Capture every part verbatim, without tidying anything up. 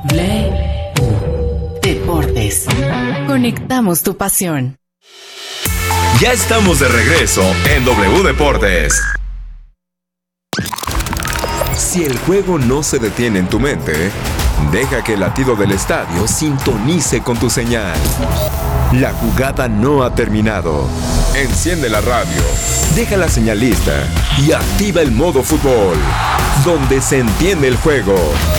W Deportes. Conectamos tu pasión. Ya estamos de regreso en W Deportes. Si el juego no se detiene en tu mente, deja que el latido del estadio sintonice con tu señal. La jugada no ha terminado. Enciende la radio, deja la señal lista y activa el modo fútbol, donde se entiende el juego.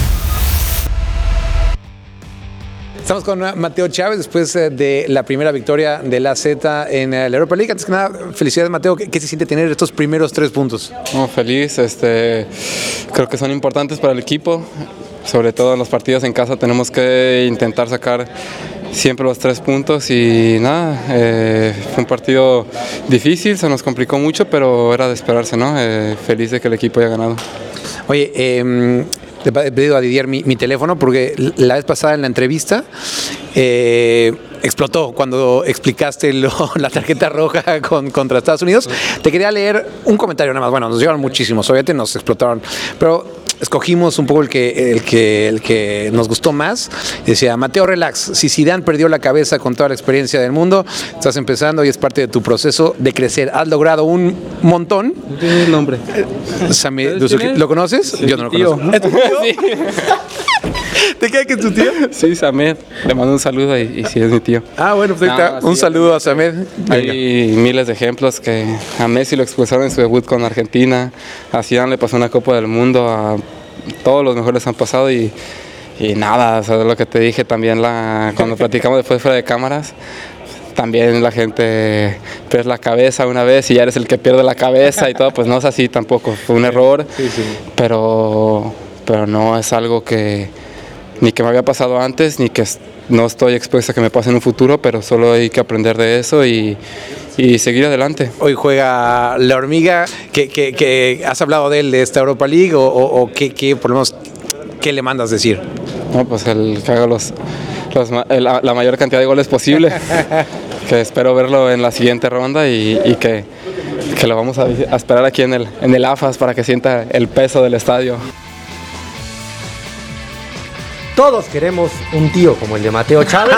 Estamos con Mateo Chávez después de la primera victoria de la Z en la Europa League. Antes que nada, felicidades, Mateo. ¿Qué, qué se siente tener estos primeros tres puntos? Oh, feliz, este, creo que son importantes para el equipo. Sobre todo en los partidos en casa tenemos que intentar sacar siempre los tres puntos y nada, eh, fue un partido difícil, se nos complicó mucho, pero era de esperarse, ¿no? Eh, feliz de que el equipo haya ganado. Oye, eh, te he pedido a Didier mi, mi teléfono porque la vez pasada en la entrevista eh, explotó cuando explicaste lo, la tarjeta roja con, contra Estados Unidos. Te quería leer un comentario nada más. Bueno, nos llevaron muchísimos, obviamente nos explotaron, pero escogimos un poco el que, el que, el que nos gustó más. Decía: Mateo, relax. Si Zidane perdió la cabeza con toda la experiencia del mundo, estás empezando y es parte de tu proceso de crecer. Has logrado un montón. No tiene el nombre. Samir, ¿lo conoces? Sí, yo no lo tío. conozco. ¿Es tu tío? Sí. ¿Te queda que es tu tío? Sí, Samed. Le mando un saludo y, y sí es mi tío. Ah, bueno, pues ahí está. Un saludo a Samed. Hay miles de ejemplos que a Messi lo expulsaron en su debut con Argentina, a Zidane le pasó una Copa del Mundo, a todos los mejores han pasado y, y nada, o sea, lo que te dije también la, cuando platicamos después fuera de cámaras, también la gente pierde la cabeza una vez y ya eres el que pierde la cabeza y todo, pues no es así tampoco, fue un error, sí, sí. Pero, pero no es algo que ni que me había pasado antes, ni que no estoy expuesto a que me pase en un futuro, pero solo hay que aprender de eso y, y seguir adelante. Hoy juega la Hormiga, que, que, que has hablado de él, de esta Europa League, o, o, o qué, qué, por lo menos, ¿qué le mandas decir? No, pues el que haga los, los, la, la mayor cantidad de goles posible, que espero verlo en la siguiente ronda y, y que, que lo vamos a, a esperar aquí en el, en el A F A S para que sienta el peso del estadio. Todos queremos un tío como el de Mateo Chávez,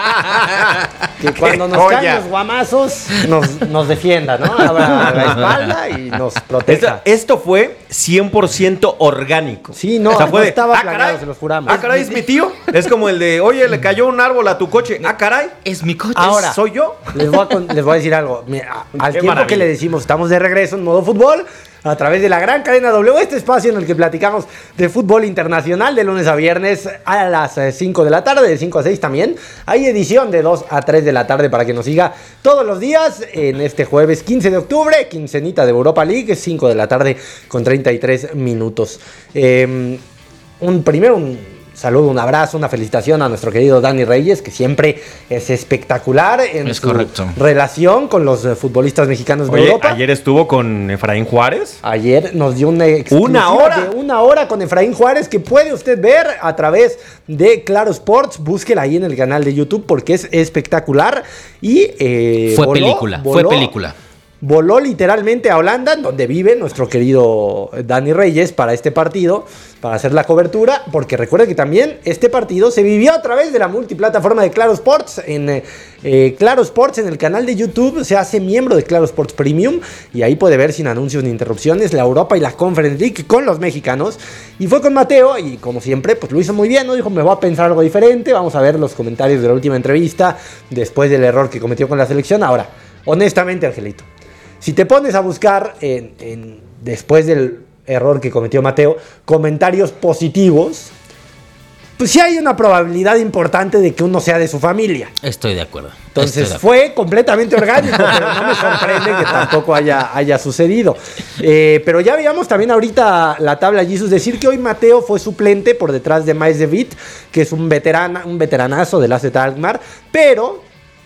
que cuando nos caen los guamazos nos, nos defienda, ¿no? Abra la espalda y nos proteja. Esto, esto fue cien por ciento orgánico. Sí, no, o sea, no fue de, estaba ah, planeado, caray, se los juramos. Ah, caray, es mi tío. Es como el de, oye, le cayó un árbol a tu coche. Ah, caray, es mi coche. Ahora, ¿soy yo? Les voy a, con, les voy a decir algo. Mira, al Qué tiempo maravilla. que le decimos, estamos de regreso en modo fútbol, a través de la gran cadena W, este espacio en el que platicamos de fútbol internacional de lunes a viernes a las cinco de la tarde, de cinco a seis también. Hay edición de dos a tres de la tarde para que nos siga todos los días en este jueves quince de octubre, quincenita de Europa League, cinco de la tarde con treinta y tres minutos. Eh, un primero un saludo, un abrazo, una felicitación a nuestro querido Dani Reyes, que siempre es espectacular en es su correcto. relación con los futbolistas mexicanos de Oye, Europa. ayer estuvo con Efraín Juárez. Ayer nos dio una exclusiva ¿Una hora? de una hora con Efraín Juárez, que puede usted ver a través de Claro Sports. Búsquela ahí en el canal de YouTube porque es espectacular. Y eh, Fue voló, película, voló, fue película. Voló literalmente a Holanda, donde vive nuestro querido Dani Reyes, para este partido, para hacer la cobertura, porque recuerda que también este partido se vivió a través de la multiplataforma de Claro Sports. En eh, Claro Sports, en el canal de YouTube, se hace miembro de Claro Sports Premium y ahí puede ver sin anuncios ni interrupciones la Europa y la Conference League con los mexicanos. Y fue con Mateo y, como siempre, pues lo hizo muy bien, ¿no? Dijo, me voy a pensar algo diferente, vamos a ver los comentarios de la última entrevista después del error que cometió con la selección. Ahora, honestamente, Angelito, si te pones a buscar en, en, después del error que cometió Mateo, comentarios positivos, pues sí hay una probabilidad importante de que uno sea de su familia. Estoy de acuerdo. Entonces Estoy de acuerdo. fue completamente orgánico, pero no me sorprende que tampoco haya, haya sucedido. Eh, pero ya veíamos también ahorita la tabla Jesus decir que hoy Mateo fue suplente por detrás de Maes de Vitt, que es un, veterana, un veteranazo del A Z Alkmaar, pero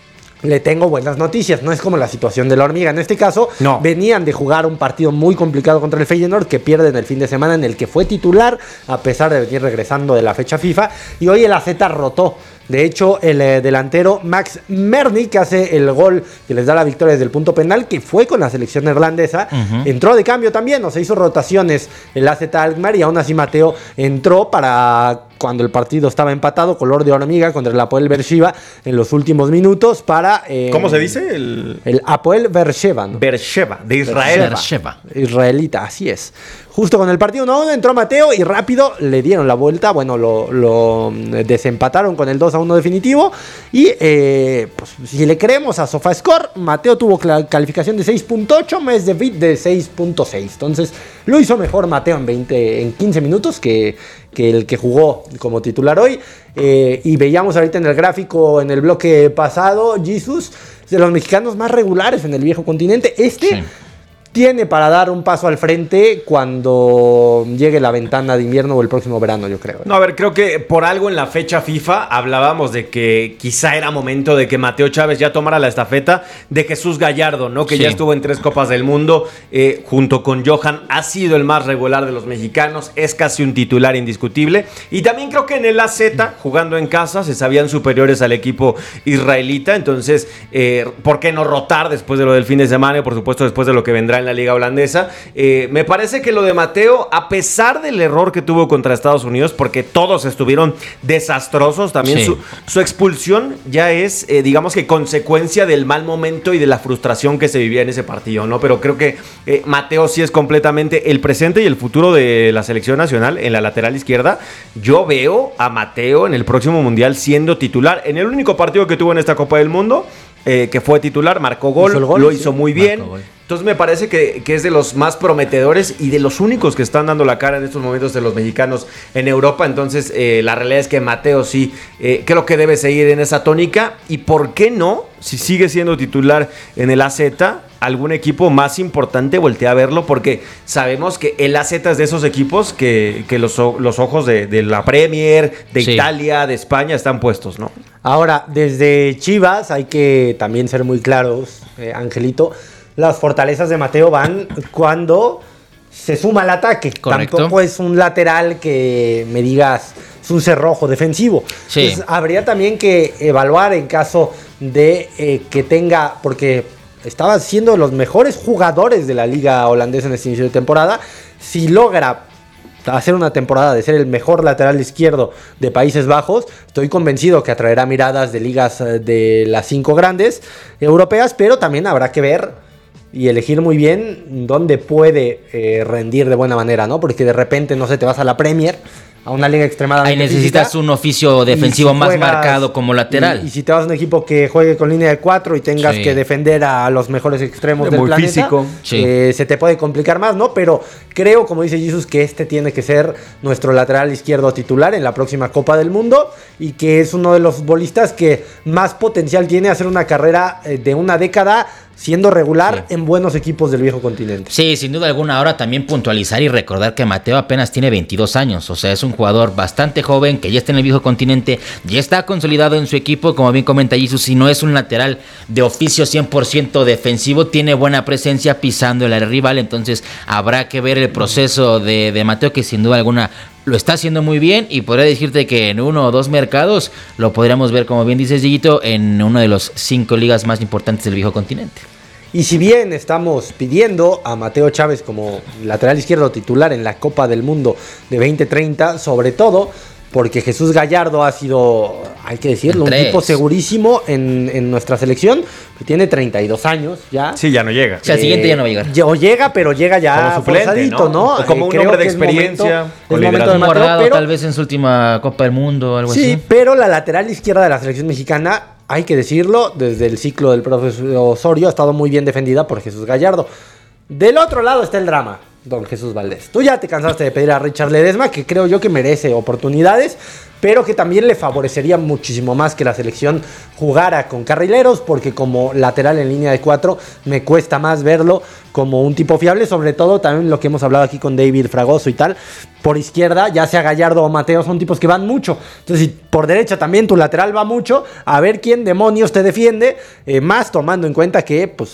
le tengo buenas noticias. No es como la situación de la Hormiga. En este caso, no. Venían de jugar un partido muy complicado contra el Feyenoord, que pierden el fin de semana, en el que fue titular, a pesar de venir regresando de la fecha FIFA. Y hoy el A Z rotó. De hecho, el eh, delantero Max Merny, que hace el gol que les da la victoria desde el punto penal, que fue con la selección neerlandesa, uh-huh. entró de cambio también, o sea, hizo rotaciones el A Z Alkmaar y aún así Mateo entró para cuando el partido estaba empatado, color de hormiga, contra el Hapoel Beersheva en los últimos minutos para... Eh, ¿Cómo se dice? El, el Hapoel Beersheva, ¿no? Beersheva, de Israel. Beersheva. Israelita, así es. Justo con el partido uno a uno entró Mateo y rápido le dieron la vuelta. Bueno, lo, lo desempataron con el dos a uno definitivo. Y eh, pues, si le creemos a SofaScore, Mateo tuvo calificación de seis punto ocho, Mes de Bit de seis punto seis. Entonces lo hizo mejor Mateo en, veinte, en quince minutos que, que el que jugó como titular hoy. Eh, y veíamos ahorita en el gráfico, en el bloque pasado, Jesus, de los mexicanos más regulares en el viejo continente. Este... Sí. Tiene para dar un paso al frente cuando llegue la ventana de invierno o el próximo verano, yo creo. No, a ver, creo que por algo en la fecha FIFA hablábamos de que quizá era momento de que Mateo Chávez ya tomara la estafeta de Jesús Gallardo, ¿no? Que sí. ya estuvo en tres Copas del Mundo eh, junto con Johan. Ha sido el más regular de los mexicanos. Es casi un titular indiscutible. Y también creo que en el A Z, jugando en casa, se sabían superiores al equipo israelita. Entonces, eh, ¿por qué no rotar después de lo del fin de semana? Y por supuesto, después de lo que vendrá en la liga holandesa. Eh, me parece que lo de Mateo, a pesar del error que tuvo contra Estados Unidos, porque todos estuvieron desastrosos, también sí. su, su expulsión ya es, eh, digamos que consecuencia del mal momento y de la frustración que se vivía en ese partido, ¿no? Pero creo que eh, Mateo sí es completamente el presente y el futuro de la selección nacional en la lateral izquierda. Yo veo a Mateo en el próximo Mundial siendo titular. En el único partido que tuvo en esta Copa del Mundo, eh, que fue titular, marcó gol, hizo gol lo hizo sí. muy bien. Entonces me parece que, que es de los más prometedores y de los únicos que están dando la cara en estos momentos de los mexicanos en Europa. Entonces eh, la realidad es que Mateo sí eh, creo que debe seguir en esa tónica. Y por qué no, si sigue siendo titular en el A Z, algún equipo más importante voltea a verlo, porque sabemos que el A Z es de esos equipos que, que los, los ojos de, de la Premier, de sí. Italia, de España están puestos, ¿no? Ahora, desde Chivas hay que también ser muy claros, eh, Angelito. Las fortalezas de Mateo van cuando se suma al ataque. Correcto. Tampoco es un lateral que me digas es un cerrojo defensivo. Sí. Entonces, habría también que evaluar en caso de eh, que tenga, porque estaba siendo de los mejores jugadores de la liga holandesa en este inicio de temporada, si logra hacer una temporada de ser el mejor lateral izquierdo de Países Bajos, estoy convencido que atraerá miradas de ligas de las cinco grandes europeas, pero también habrá que ver y elegir muy bien dónde puede eh, rendir de buena manera, ¿no? Porque de repente, no sé, te vas a la Premier, a una liga extremadamente ahí necesitas física, un oficio defensivo si más juegas, marcado como lateral. Y, y si te vas a un equipo que juegue con línea de cuatro y tengas sí. que defender a los mejores extremos muy del planeta, físico. Sí. Eh, se te puede complicar más, ¿no? Pero creo, como dice Jesus, que este tiene que ser nuestro lateral izquierdo titular en la próxima Copa del Mundo y que es uno de los futbolistas que más potencial tiene a hacer una carrera eh, de una década siendo regular sí. en buenos equipos del viejo continente. Sí, sin duda alguna. Ahora también puntualizar y recordar que Mateo apenas tiene veintidós años, o sea, es un jugador bastante joven que ya está en el viejo continente, ya está consolidado en su equipo, como bien comenta Jesus, si no es un lateral de oficio cien por ciento defensivo, tiene buena presencia pisando el área rival, entonces habrá que ver el proceso de, de Mateo, que sin duda alguna lo está haciendo muy bien, y podría decirte que en uno o dos mercados lo podríamos ver, como bien dices, Dieguito, en una de las cinco ligas más importantes del viejo continente. Y si bien estamos pidiendo a Mateo Chávez como lateral izquierdo titular en la Copa del Mundo de veinte treinta, sobre todo porque Jesús Gallardo ha sido, hay que decirlo, un tipo segurísimo en, en nuestra selección, que tiene treinta y dos años ya. Sí, ya no llega. O sea, el siguiente ya no va a llegar. O llega, pero llega ya como suplente, forzadito, ¿no? ¿no? O como eh, un hombre de experiencia. Es momento, es momento de Mateo, guardado, pero, tal vez en su última Copa del Mundo o algo sí, así. Sí, pero la lateral izquierda de la selección mexicana, hay que decirlo, desde el ciclo del profesor Osorio ha estado muy bien defendida por Jesús Gallardo. Del otro lado está el drama, don Jesús Valdés. Tú ya te cansaste de pedir a Richard Ledesma, que creo yo que merece oportunidades, pero que también le favorecería muchísimo más que la selección jugara con carrileros, porque como lateral en línea de cuatro me cuesta más verlo como un tipo fiable, sobre todo también lo que hemos hablado aquí con David Fragoso y tal. Por izquierda, ya sea Gallardo o Mateo, son tipos que van mucho. Entonces, si por derecha también tu lateral va mucho, a ver quién demonios te defiende, eh, más tomando en cuenta que, pues,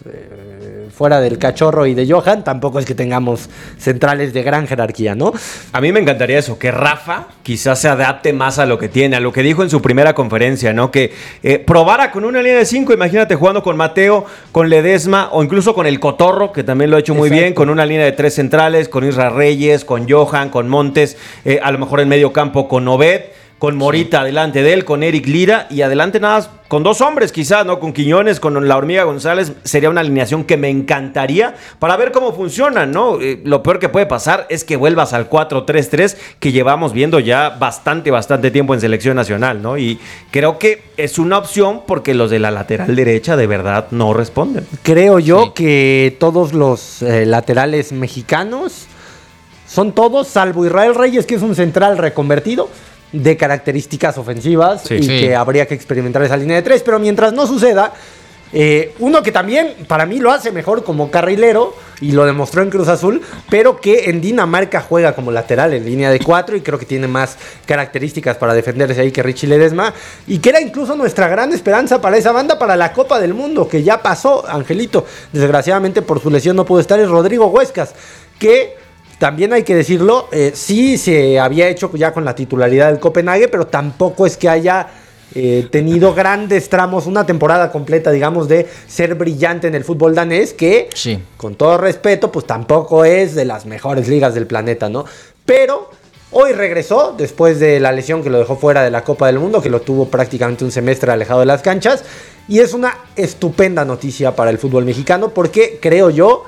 eh, fuera del Cachorro y de Johan, tampoco es que tengamos centrales de gran jerarquía, ¿no? A mí me encantaría eso, que Rafa quizás se adapte más a lo que tiene, a lo que dijo en su primera conferencia, ¿no? Que eh, probara con una línea de cinco, imagínate jugando con Mateo, con Ledesma o incluso con el Cotorro, que también lo ha hecho muy Exacto. bien, con una línea de tres centrales, con Isra Reyes, con Johan, con Montes, eh, a lo mejor en medio campo con Obed, con Morita sí. adelante de él, con Eric Lira y adelante nada más con dos hombres quizás, ¿no? Con Quiñones, con la Hormiga González, sería una alineación que me encantaría para ver cómo funciona, ¿no? Eh, lo peor que puede pasar es que vuelvas al cuatro tres tres que llevamos viendo ya bastante, bastante tiempo en selección nacional, ¿no? Y creo que es una opción porque los de la lateral derecha de verdad no responden. Creo yo Sí. que todos los eh, laterales mexicanos son todos, salvo Israel Reyes, que es un central reconvertido, de características ofensivas Sí. y Sí. que habría que experimentar esa línea de tres, pero mientras no suceda, eh, uno que también para mí lo hace mejor como carrilero y lo demostró en Cruz Azul, pero que en Dinamarca juega como lateral en línea de cuatro y creo que tiene más características para defenderse ahí que Richie Ledesma y que era incluso nuestra gran esperanza para esa banda para la Copa del Mundo, que ya pasó, Angelito, desgraciadamente por su lesión no pudo estar, es Rodrigo Huescas, que también hay que decirlo, eh, sí se había hecho ya con la titularidad del Copenhague, pero tampoco es que haya eh, tenido grandes tramos, una temporada completa, digamos, de ser brillante en el fútbol danés, que, Sí. con todo respeto, pues tampoco es de las mejores ligas del planeta, ¿no? Pero hoy regresó, después de la lesión que lo dejó fuera de la Copa del Mundo, que lo tuvo prácticamente un semestre alejado de las canchas, y es una estupenda noticia para el fútbol mexicano, porque creo yo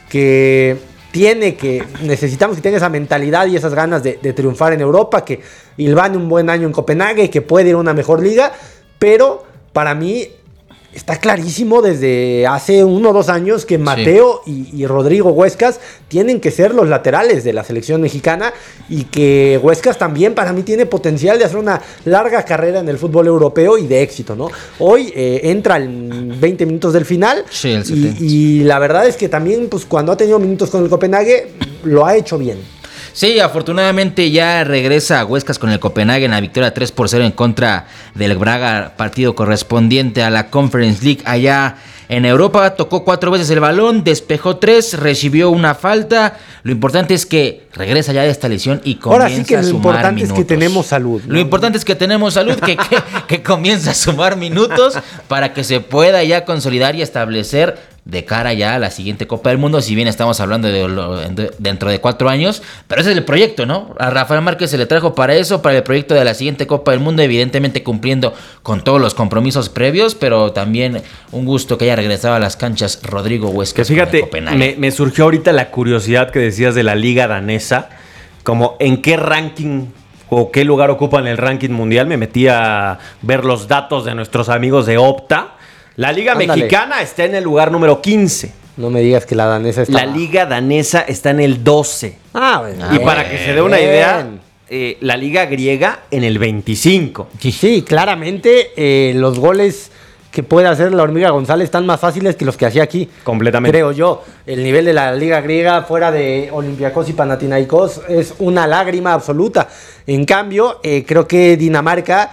que tiene que, necesitamos que tenga esa mentalidad y esas ganas de, de triunfar en Europa, que hilvane un buen año en Copenhague y que puede ir a una mejor liga, pero para mí está clarísimo desde hace uno o dos años que Mateo sí. y, y Rodrigo Huescas tienen que ser los laterales de la selección mexicana y que Huescas también para mí tiene potencial de hacer una larga carrera en el fútbol europeo y de éxito, ¿no? Hoy eh, entra en veinte minutos del final Sí, el y, y la verdad es que también pues cuando ha tenido minutos con el Copenhague lo ha hecho bien. Sí, afortunadamente ya regresa a Huescas con el Copenhague en la victoria tres por cero en contra del Braga, partido correspondiente a la Conference League allá en Europa. Tocó cuatro veces el balón, despejó tres, recibió una falta. Lo importante es que regresa ya de esta lesión y comienza Ahora sí que a lo sumar importante minutos. es que tenemos salud, ¿no? Lo importante es que tenemos salud, que, que, que comienza a sumar minutos para que se pueda ya consolidar y establecer de cara ya a la siguiente Copa del Mundo, si bien estamos hablando de lo, de, dentro de cuatro años, pero ese es el proyecto, ¿no? A Rafael Márquez se le trajo para eso, para el proyecto de la siguiente Copa del Mundo, evidentemente cumpliendo con todos los compromisos previos, pero también un gusto que haya regresado a las canchas Rodrigo Huescas. Que fíjate, me, me surgió ahorita la curiosidad que decías de la liga danesa, como en qué ranking o qué lugar ocupa en el ranking mundial. Me metí a ver los datos de nuestros amigos de Opta. La liga Ándale. mexicana está en el lugar número quince. No me digas que la danesa está... La liga danesa está en el doce. Ah, bueno. Y para que se dé una idea, eh, la liga griega en el veinticinco. Sí, claramente eh, los goles que puede hacer la Hormiga González están más fáciles que los que hacía aquí. Completamente. Creo yo. El nivel de la liga griega fuera de Olympiacos y Panathinaikos es una lágrima absoluta. En cambio, eh, creo que Dinamarca...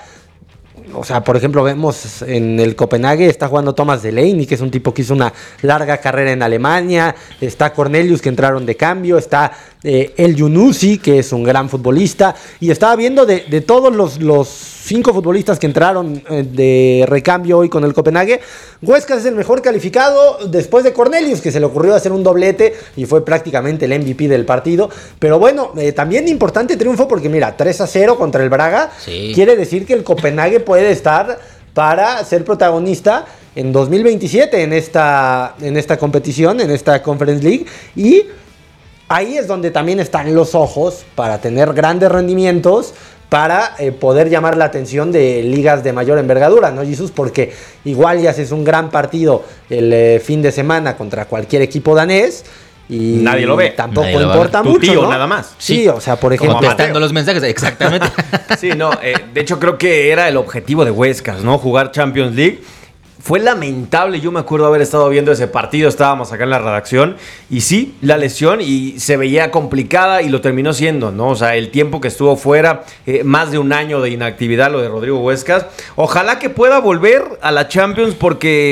O sea, por ejemplo, vemos en el Copenhague está jugando Thomas Delaney, que es un tipo que hizo una larga carrera en Alemania. Está Cornelius, que entraron de cambio. Está eh, El Yunusi, que es un gran futbolista. Y estaba viendo de, de todos los, los cinco futbolistas que entraron eh, de recambio hoy con el Copenhague, Huescas es el mejor calificado después de Cornelius, que se le ocurrió hacer un doblete y fue prácticamente el M V P del partido. Pero bueno, eh, también importante triunfo porque mira, tres a cero contra el Braga. Sí. Quiere decir que el Copenhague puede estar para ser protagonista en dos mil veintisiete en esta, en esta competición, en esta Conference League. Y ahí es donde también están los ojos para tener grandes rendimientos, para eh, poder llamar la atención de ligas de mayor envergadura, ¿no, Jesús? Porque igual ya haces un gran partido el eh, fin de semana contra cualquier equipo danés y nadie lo ve. Tampoco Nadie lo va a importa ver. Tu mucho, tío, ¿no? nada más. Sí, Sí. o sea, por ejemplo... Contestando los mensajes, exactamente. Sí, no, eh, de hecho creo que era el objetivo de Huescas, ¿no? Jugar Champions League. Fue lamentable, yo me acuerdo haber estado viendo ese partido, estábamos acá en la redacción, y sí, la lesión, y se veía complicada, y lo terminó siendo, ¿no? O sea, el tiempo que estuvo fuera, eh, más de un año de inactividad, lo de Rodrigo Huescas. Ojalá que pueda volver a la Champions, porque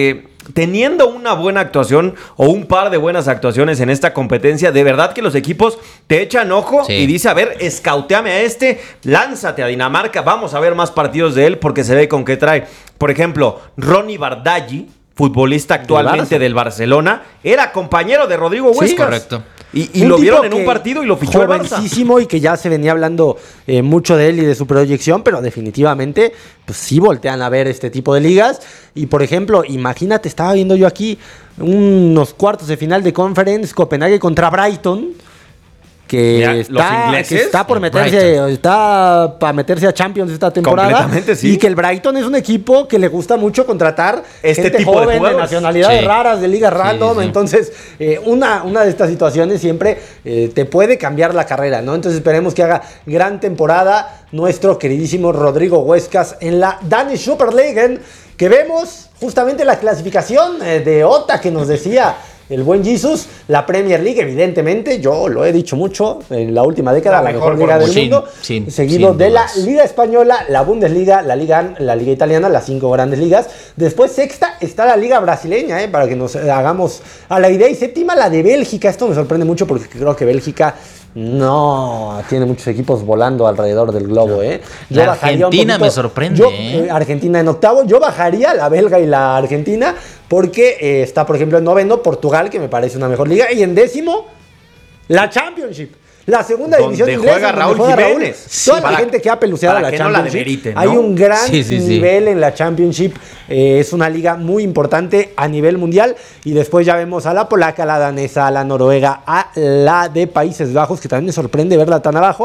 teniendo una buena actuación o un par de buenas actuaciones en esta competencia, de verdad que los equipos te echan ojo sí. y dice, a ver, escauteame a este, lánzate a Dinamarca, vamos a ver más partidos de él porque se ve con qué trae. Por ejemplo, Ronny Bardghji, futbolista actualmente del Barcelona, era compañero de Rodrigo Huescas. Sí, correcto. Y, y lo vieron en un partido y lo fichó el Barça. Jovencísimo y que ya se venía hablando eh, mucho de él y de su proyección, pero definitivamente pues sí voltean a ver este tipo de ligas. Y por ejemplo, imagínate, estaba viendo yo aquí unos cuartos de final de Conference, Copenhague contra Brighton, que, Mira, está, que está por meterse, Brighton. está para meterse a Champions esta temporada. Completamente, sí. Y que el Brighton es un equipo que le gusta mucho contratar este gente tipo joven, de, de nacionalidades sí. raras, de ligas random. Sí, sí. Entonces, eh, una, una de estas situaciones siempre eh, te puede cambiar la carrera, ¿no? Entonces esperemos que haga gran temporada nuestro queridísimo Rodrigo Huescas en la Danish Superliga, que vemos justamente la clasificación eh, de Ota que nos decía el buen Jesus, la Premier League, evidentemente, yo lo he dicho mucho, en la última década, la, la mejor, mejor liga del sin, mundo, sin, seguido sin de dudas. la Liga Española, la Bundesliga, la Liga, la Liga Italiana, las cinco grandes ligas. Después, sexta, está la Liga Brasileña, eh, para que nos hagamos a la idea. Y séptima, la de Bélgica. Esto me sorprende mucho porque creo que Bélgica no tiene muchos equipos volando alrededor del globo. Eh. Yo la Argentina poquito, me sorprende. Yo, eh. Argentina en octavo. Yo bajaría la belga y la Argentina porque eh, está, por ejemplo, en noveno Portugal, que me parece una mejor liga. Y en décimo, la Championship. La segunda donde división inglesa, juega Raúl juega Jiménez. Raúl. Sí, Toda para, la gente que ha peluceado la Championship. No la demerite, ¿no? Hay un gran sí, sí, nivel sí. en la Championship. Eh, es una liga muy importante a nivel mundial. Y después ya vemos a la polaca, a la danesa, a la noruega, a la de Países Bajos, que también me sorprende verla tan abajo.